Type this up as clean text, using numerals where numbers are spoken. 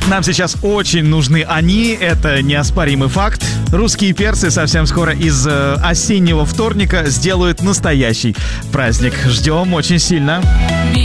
Нам сейчас очень нужны они, это неоспоримый факт. Русские перцы совсем скоро из осеннего вторника сделают настоящий праздник. Ждем очень сильно.